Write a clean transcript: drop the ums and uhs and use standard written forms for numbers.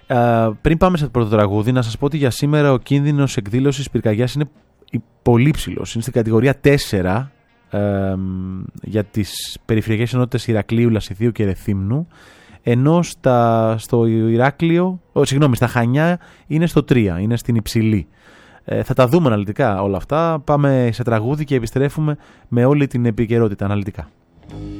Πριν πάμε στο πρώτο τραγούδι, να σας πω ότι για σήμερα ο κίνδυνος εκδήλωσης πυρκαγιάς είναι πολύ ψηλός. Είναι στην κατηγορία 4 για τις περιφερειακές ενότητες Ηρακλείου, Λασιθίου και Ρεθύμνου, ενώ στο Ηράκλειο, στα Χανιά είναι στο 3, είναι στην υψηλή. Θα τα δούμε αναλυτικά όλα αυτά. Πάμε σε τραγούδι και επιστρέφουμε με όλη την επικαιρότητα αναλυτικά.